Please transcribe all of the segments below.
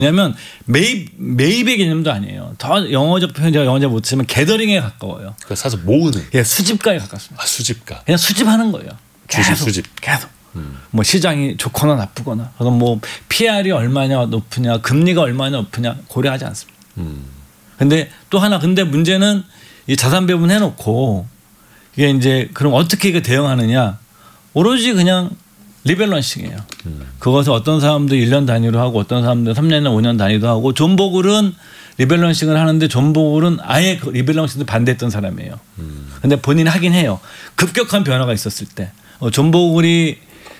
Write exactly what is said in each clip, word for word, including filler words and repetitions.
왜냐하면 매입 매입의 개념도 아니에요. 더 영어적 표현 제가 영어 잘 못쓰면 게더링에 가까워요. 그러니까 사서 모으는. 예, 수집가에 가깝습니다. 아, 수집가. 그냥 수집하는 거예요. 주식 계속, 수집. 계속. 음. 뭐 시장이 좋거나 나쁘거나, 그럼 뭐 피알이 얼마냐 높으냐, 금리가 얼마냐 높으냐 고려하지 않습니다. 음. 근데 또 하나, 근데 문제는 이 자산 배분 해놓고 이게 이제 그럼 어떻게 이게 대응하느냐, 오로지 그냥 리밸런싱이에요. 음. 그것을 어떤 사람들 일 년 단위로 하고 어떤 사람들 삼 년이나 오 년 단위도 하고, 존 보글은 리밸런싱을 하는데 존 보글은 아예 그 리밸런싱도 반대했던 사람이에요. 음. 근데 본인이 하긴 해요. 급격한 변화가 있었을 때. 어, 존 보글이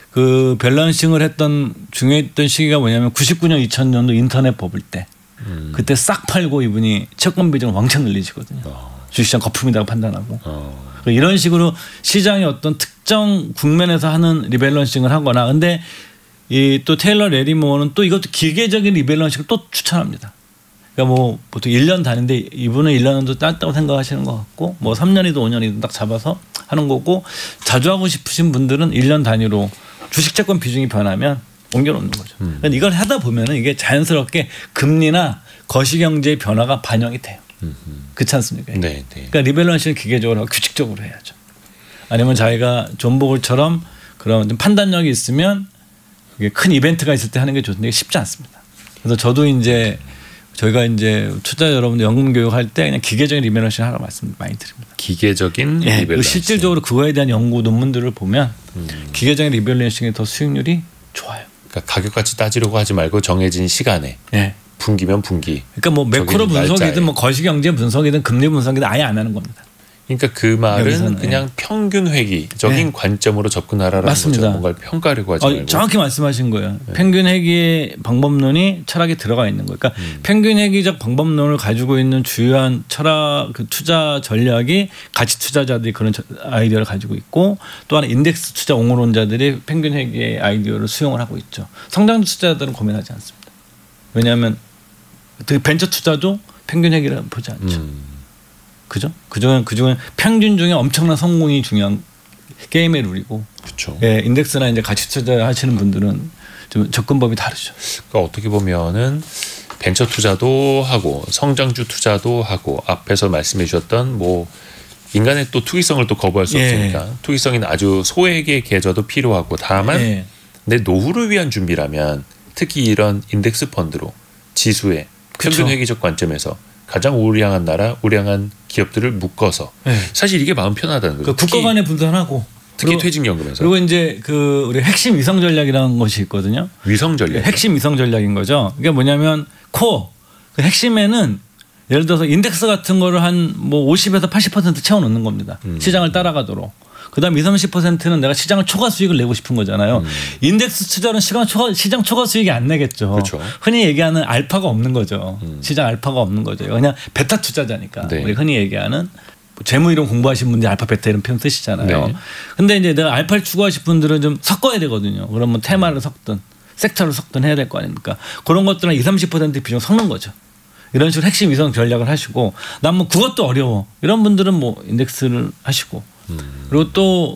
그 밸런싱을 했던 중요했던 시기가 뭐냐면 구십구 년 이천 년도 인터넷 버블 때. 음. 그때 싹 팔고 이분이 채권 비중을 왕창 늘리시거든요. 어. 주식시장 거품이라고 판단하고. 어. 이런 식으로 시장의 어떤 특정 국면에서 하는 리밸런싱을 하거나, 근데 이 또 테일러 레리모어는 또 이것도 기계적인 리밸런싱을 또 추천합니다. 그러니까 뭐 보통 일 년 단위인데 이분은 일 년도 짧다고 생각하시는 것 같고, 뭐 삼 년이든 오 년이든 딱 잡아서 하는 거고, 자주 하고 싶으신 분들은 일 년 단위로 주식 채권 비중이 변하면 옮겨놓는 거죠. 음. 그러니까 이걸 하다 보면은 이게 자연스럽게 금리나 거시경제의 변화가 반영이 돼요. 음흠. 그렇지 않습니까? 네, 네. 그러니까 리밸런싱을 기계적으로 하고 규칙적으로 해야죠. 아니면 자기가 존 보글처럼 그런 좀 판단력이 있으면 이게 큰 이벤트가 있을 때 하는 게 좋은데 쉽지 않습니다. 그래서 저도 이제 저희가 이제 투자 여러분들 연금 교육할 때 그냥 기계적인 리밸런싱 하라고 말씀 많이 드립니다. 기계적인 예, 리밸런싱. 실질적으로 그거에 대한 연구 논문들을 보면 음. 기계적인 리밸런싱이 더 수익률이 좋아요. 그러니까 가격같이 따지려고 하지 말고 정해진 시간에. 예. 분기면 분기. 그러니까 뭐 매크로 분석이든 뭐 거시경제 분석이든 금리 분석이든 아예 안 하는 겁니다. 그러니까 그 말은 여기서는, 그냥 예. 평균 회귀적인 예. 관점으로 접근하라는 맞습니다. 거죠. 뭔가를 평가하려고 하지 어, 말고. 정확히 말씀하신 거예요. 예. 평균 회귀의 방법론이 철학에 들어가 있는 거예요. 그러니까 음. 평균 회귀적 방법론을 가지고 있는 주요한 철학 그 투자 전략이 가치 투자자들이 그런 아이디어를 가지고 있고, 또 하나 인덱스 투자 옹호론자들이 평균 회귀의 아이디어를 수용을 하고 있죠. 성장 투자자들은 고민하지 않습니다. 왜냐하면 벤처 투자도 평균 회귀를 보지 않죠. 음. 그죠? 그중에 그중에 평균 중에 엄청난 성공이 중요한 게임의 룰이고. 그렇죠. 예, 인덱스나 이제 가치 투자 하시는 분들은 좀 접근법이 다르죠. 그러니까 어떻게 보면은 벤처 투자도 하고 성장주 투자도 하고, 앞에서 말씀해 주셨던 뭐 인간의 또 투기성을 또 거부할 수 예. 없으니까 투기성인 아주 소액의 계좌도 필요하고, 다만 예. 내 노후를 위한 준비라면 특히 이런 인덱스 펀드로 지수의 평균 회귀적 관점에서 가장 우량한 나라, 우량한 기업들을 묶어서 네. 사실 이게 마음 편하다는 거죠. 그 국가 간에 분산하고 특히 퇴직연금에서. 그리고 이제 그 우리 핵심 위성 전략이라는 것이 있거든요. 위성 전략. 핵심 위성 전략인 거죠. 이게 뭐냐면 코어. 그 핵심에는 예를 들어서 인덱스 같은 거를 한 뭐 오십에서 팔십 퍼센트 채워 넣는 겁니다. 음. 시장을 따라가도록. 그다음 이십, 삼십 퍼센트는 내가 시장을 초과 수익을 내고 싶은 거잖아요. 음. 인덱스 투자는 시장 초과, 시장 초과 수익이 안 내겠죠. 그렇죠. 흔히 얘기하는 알파가 없는 거죠. 음. 시장 알파가 없는 거죠. 그냥 베타 투자자니까. 네. 우리 흔히 얘기하는 재무 이론 공부하신 분들이 알파 베타 이런 표현 쓰시잖아요. 네. 근데 이제 내가 알파를 추구하실 분들은 좀 섞어야 되거든요. 그러면 테마를 섞든 섹터를 섞든 해야 될 거 아닙니까? 그런 것들은 이십, 삼십 퍼센트 비중 섞는 거죠. 이런 식으로 핵심 위성 전략을 하시고, 난 뭐 그것도 어려워. 이런 분들은 뭐 인덱스를 하시고. 음. 그리고 또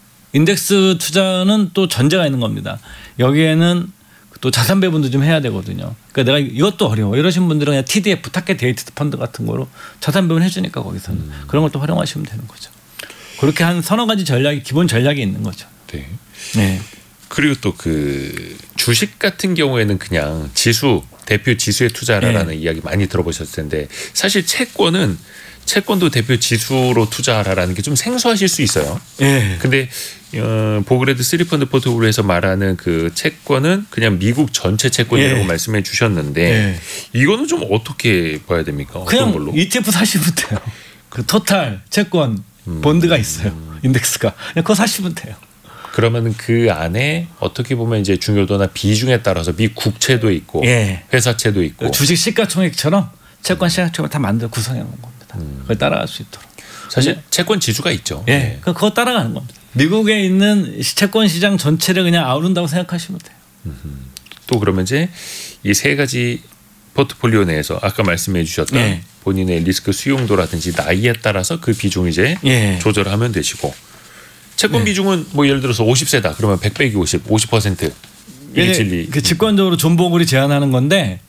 인덱스 투자는 또 전제가 있는 겁니다. 여기에는 또 자산 배분도 좀 해야 되거든요. 그러니까 내가 이것도 어려워. 이러신 분들은 그냥 티디에프, 타겟 데이트 펀드 같은 거로 자산 배분 해주니까 거기서는 음. 그런 걸 또 활용하시면 되는 거죠. 그렇게 한 서너 가지 전략이, 기본 전략이 있는 거죠. 네. 네. 그리고 또 그 주식 같은 경우에는 그냥 지수, 대표 지수에 투자하라는 네. 이야기 많이 들어보셨을 텐데, 사실 채권은 채권도 대표 지수로 투자하라는 게 좀 생소하실 수 있어요. 네. 근데 어, 보그레드 쓰리 펀드 포트폴리오에서 말하는 그 채권은 그냥 미국 전체 채권이라고 네. 말씀해 주셨는데 네. 이거는 좀 어떻게 봐야 됩니까? 그냥 어떤 걸로? 이티에프 사시면 돼요. 그 토탈 채권 음. 본드가 있어요. 인덱스가. 그냥 그거 사시면 돼요. 그러면 그 안에 어떻게 보면 이제 중요도나 비중에 따라서 미 국채도 있고 예. 회사채도 있고 주식 시가총액처럼 채권 시가총액 다 만들어 구성해 놓은 겁니다. 음. 그걸 따라갈 수 있도록. 사실 네. 채권 지수가 있죠. 예, 네. 그거 따라가는 겁니다. 미국에 있는 채권 시장 전체를 그냥 아우른다고 생각하시면 돼요. 음흠. 또 그러면 이제 이 세 가지 포트폴리오 내에서 아까 말씀해 주셨던 예. 본인의 리스크 수용도라든지 나이에 따라서 그 비중 이제 예. 조절하면 되시고, 채권 네. 비중은 뭐 예를 들어서 오십 세다 그러면 백 빼기 오십, 오십 퍼센트 이게 진리. 그 직관적으로 존 보글이 제안하는 건데,